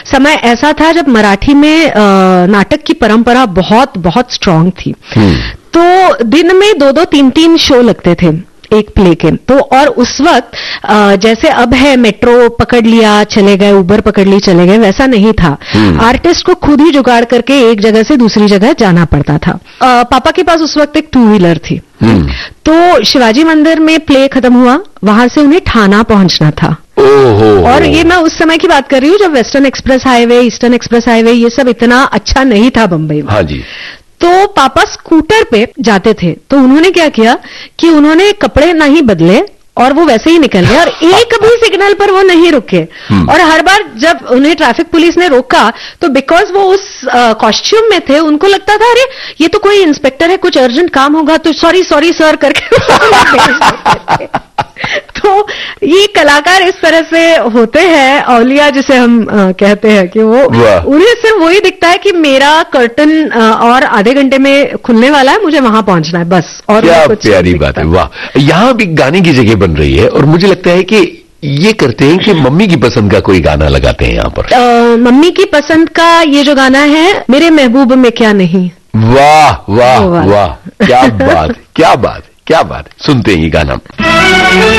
समय ऐसा था जब मराठी में नाटक की परंपरा बहुत बहुत स्ट्रांग थी। तो दिन में 2-2, 3-3 शो लगते थे एक प्ले के। तो और उस वक्त जैसे अब है मेट्रो पकड़ लिया चले गए, उबर पकड़ ली चले गए, वैसा नहीं था। आर्टिस्ट को खुद ही जुगाड़ करके एक जगह से दूसरी जगह जाना पड़ता था। पापा के पास उस वक्त एक 2 व्हीलर थी। तो शिवाजी मंदिर में प्ले खत्म हुआ, वहां से उन्हें ठाणा पहुंचना था। और ये मैं उस समय की बात कर रही हूँ जब western express highway, eastern express highway ये सब इतना अच्छा नहीं था बंबई में। हाँ जी। तो पापा स्कूटर पे जाते थे, तो उन्होंने क्या किया कि उन्होंने कपड़े नहीं बदले और वो वैसे ही निकल गए और एक भी सिग्नल पर वो नहीं रुके। और हर बार जब उन्हें ट्रैफिक पुलिस ने रोका तो बिकॉज वो उस कॉस्ट्यूम में थे, उनको लगता था अरे ये तो कोई इंस्पेक्टर है, कुछ अर्जेंट काम होगा तो सॉरी सर करके तो ये कलाकार इस तरह से होते हैं, औलिया जिसे हम कहते हैं कि वो उन्हें सिर्फ वही दिखता है कि मेरा कर्टन और आधे घंटे में खुलने वाला है, मुझे वहां पहुंचना है बस। और क्या प्यारी बात है, वाह। यहाँ भी गाने की जगह बन रही है और मुझे लगता है कि ये करते हैं कि मम्मी की पसंद का कोई गाना लगाते हैं यहाँ पर। मम्मी की पसंद का ये जो गाना है मेरे महबूब में क्या नहीं। वाह वाह वाह, क्या बात, क्या बात, क्या बात। सुनते हैं ये गाना।